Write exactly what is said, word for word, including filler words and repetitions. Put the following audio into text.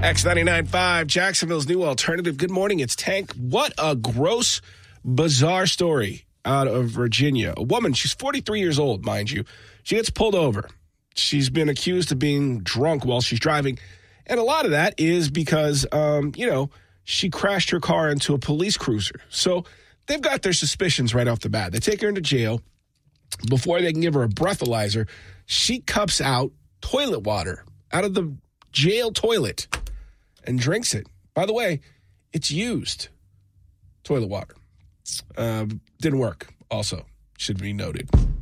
X ninety-nine point five, Jacksonville's new alternative. Good morning, it's Tank. What a gross, bizarre story out of Virginia. A woman, she's forty-three years old, mind you. She gets pulled over. She's been accused of being drunk while she's driving. And a lot of that is because, um, you know, she crashed her car into a police cruiser. So they've got their suspicions right off the bat. They take her into jail. Before they can give her a breathalyzer, she cups out toilet water out of the jail toilet and drinks it. By the way, it's used toilet water. Um, didn't work, also, should be noted.